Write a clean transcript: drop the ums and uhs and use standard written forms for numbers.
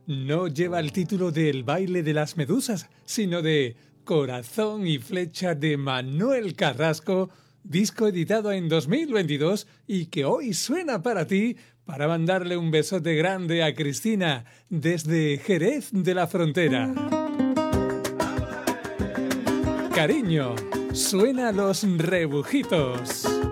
No lleva el título de El baile de las medusas, sino de Corazón y flecha de Manuel Carrasco, disco editado en 2022 y que hoy suena para ti, para mandarle un besote grande a Cristina desde Jerez de la Frontera. Cariño, suena Los Rebujitos.